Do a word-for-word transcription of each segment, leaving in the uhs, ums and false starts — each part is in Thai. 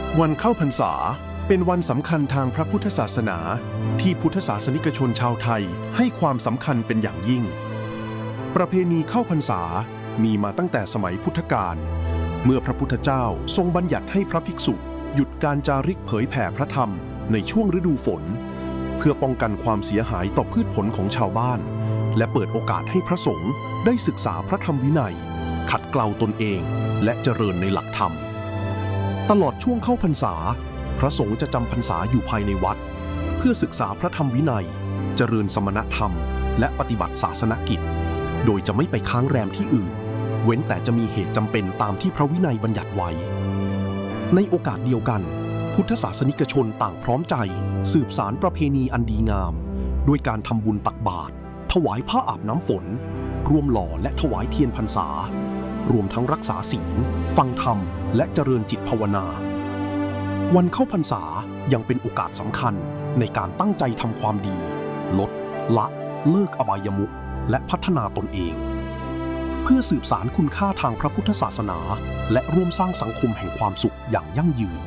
วันเข้าพรรษาเป็นวันสำคัญทางพระพุทธศาสนาที่พุทธศาสนิกชนชาวไทยให้ความสำคัญเป็นอย่างยิ่งประเพณีเข้าพรรษามีมาตั้งแต่สมัยพุทธกาลเมื่อพระพุทธเจ้าทรงบัญญัติให้พระภิกษุหยุดการจาริกเผยแผ่พระธรรมในช่วงฤดูฝนเพื่อป้องกันความเสียหายต่อพืชผลของชาวบ้านและเปิดโอกาสให้พระสงฆ์ได้ศึกษาพระธรรมวินัยขัดเกลาตนเองและเจริญในหลักธรรมตลอดช่วงเข้าพรรษาพระสงฆ์จะจำพรรษาอยู่ภายในวัดเพื่อศึกษาพระธรรมวินัยเจริญสมณธรรมและปฏิบัติศาสนกิจโดยจะไม่ไปค้างแรมที่อื่นเว้นแต่จะมีเหตุจำเป็นตามที่พระวินัยบัญญัติไว้ในโอกาสเดียวกันพุทธศาสนิกชนต่างพร้อมใจสืบสานประเพณีอันดีงามด้วยการทำบุญตักบาตรถวายผ้าอาบน้ำฝนร่วมหล่อและถวายเทียนพรรษารวมทั้งรักษาศีลฟังธรรมและเจริญจิตภาวนาวันเข้าพรรษายังเป็นโอกาสสำคัญในการตั้งใจทำความดีลดละเลิกอบายมุขและพัฒนาตนเองเพื่อสืบสานคุณค่าทางพระพุทธศาสนาและร่วมสร้างสังคมแห่งความสุขอย่างยั่งยืน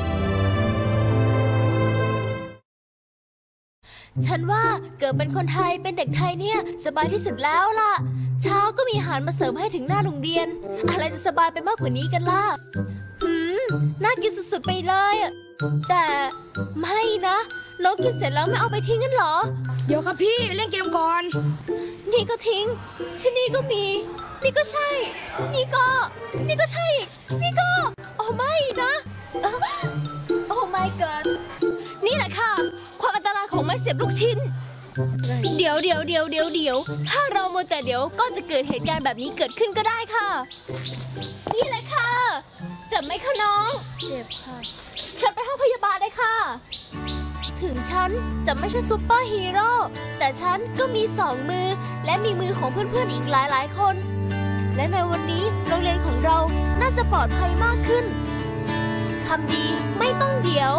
ฉันว่าเกิดเป็นคนไทยเป็นเด็กไทยเนี่ยสบายที่สุดแล้วล่ะเช้าก็มีอาหารมาเสิร์ฟให้ถึงหน้าโรงเรียนอะไรจะสบายไปมากกว่านี้กันล่ะหืมน่ากินสุดๆไปเลยแต่ไม่นะน้องกินเสร็จแล้วไม่เอาไปทิ้งกันเหรอเดี๋ยวครับพี่เล่นเกมก่อนนี่ก็ทิ้งที่นี่ก็มีนี่ก็ใช่นี่ก็นี่ก็ใช่นี่ก็โอ้ไม่นะโอ้ my god นี่แหละค่ะความอันตรายของไม้เสียบลูกชิ้นเดี๋ยวเดี๋ยวเดี๋ยวเดี๋ยวเดี๋ยวถ้าเราโมแต่เดี๋ยวก็จะเกิดเหตุการณ์แบบนี้เกิดขึ้นก็ได้ค่ะนี่แหละค่ะเจ็บไหมคะน้องเจ็บค่ะฉันไปห้องพยาบาลได้ค่ะถึงฉันจะไม่ใช่ซุปเปอร์ฮีโร่แต่ฉันก็มีสองมือและมีมือของเพื่อนๆอีกหลายๆคนและในวันนี้โรงเรียนของเราน่าจะปลอดภัยมากขึ้นทำดีไม่ต้องเดี๋ยว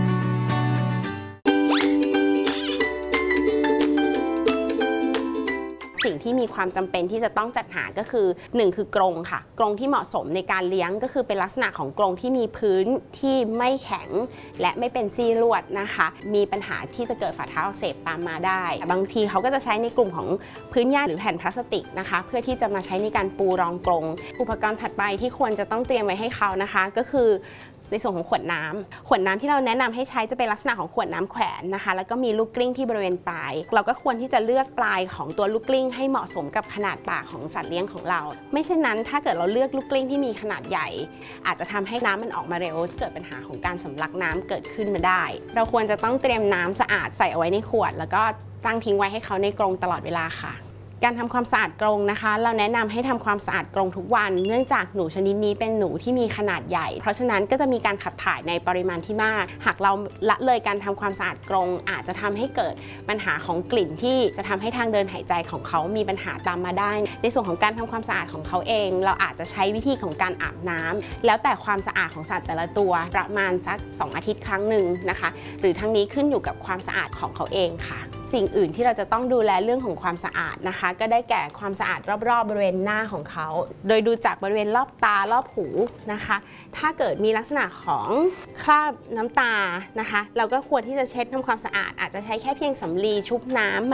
สิ่งที่มีความจำเป็นที่จะต้องจัดหาก็คือหนึ่งคือกรงค่ะกรงที่เหมาะสมในการเลี้ยงก็คือเป็นลักษณะของกรงที่มีพื้นที่ไม่แข็งและไม่เป็นซี่ลวดนะคะมีปัญหาที่จะเกิดฝ่าเท้าอักเสบตามมาได้บางทีเขาก็จะใช้ในกลุ่มของพื้นหญ้าหรือแผ่นพลาสติกนะคะเพื่อที่จะมาใช้ในการปูรองกรงอุปกรณ์ถัดไปที่ควรจะต้องเตรียมไว้ให้เขานะคะก็คือในส่วนของขวดน้ำขวดน้ำที่เราแนะนำให้ใช้จะเป็นลักษณะของขวดน้ำแขวนนะคะแล้วก็มีลูกกลิ้งที่บริเวณปลายเราก็ควรที่จะเลือกปลายของตัวลูกกลิ้งให้เหมาะสมกับขนาดปากของสัตว์เลี้ยงของเราไม่เช่นนั้นถ้าเกิดเราเลือกลูกกลิ้งที่มีขนาดใหญ่อาจจะทำให้น้ำมันออกมาเร็วเกิดปัญหาของการสำลักน้ำเกิดขึ้นมาได้เราควรจะต้องเตรียมน้ำสะอาดใส่เอาไว้ในขวดแล้วก็ตั้งทิ้งไว้ให้เขาในกรงตลอดเวลาค่ะการทำความสะอาดกรงนะคะเราแนะนำให้ทำความสะอาดกรงทุกวันเนื่องจากหนูชนิดนี้เป็นหนูที่มีขนาดใหญ่เพราะฉะนั้นก็จะมีการขับถ่ายในปริมาณที่มากหากเราละเลยการทำความสะอาดกรงอาจจะทำให้เกิดปัญหาของกลิ่นที่จะทำให้ทางเดินหายใจของเขามีปัญหาตามมาได้ในส่วนของการทำความสะอาดของเขาเองเราอาจจะใช้วิธีของการอาบน้ำแล้วแต่ความสะอาดของสัตว์แต่ละตัวประมาณสักสองอาทิตย์ครั้งหนึ่งนะคะหรือทั้งนี้ขึ้นอยู่กับความสะอาดของเขาเองค่ะสิ่งอื่นที่เราจะต้องดูแลเรื่องของความสะอาดนะคะก็ได้แก่ความสะอาดรอบๆบริเวณหน้าของเขาโดยดูจากบริเวณรอบตารอบหูนะคะถ้าเกิดมีลักษณะของคราบน้ำตานะคะเราก็ควรที่จะเช็ดทำความสะอาดอาจจะใช้แค่เพียงสำลีชุบน้ำ